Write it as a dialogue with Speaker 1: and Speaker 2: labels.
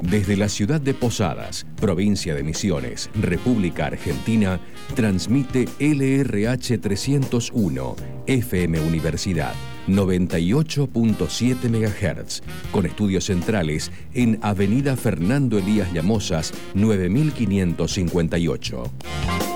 Speaker 1: Desde la ciudad de Posadas, provincia de Misiones, República Argentina, transmite LRH 301, FM Universidad, 98.7 MHz, con estudios centrales en Avenida Fernando Elías Llamosas, 9558.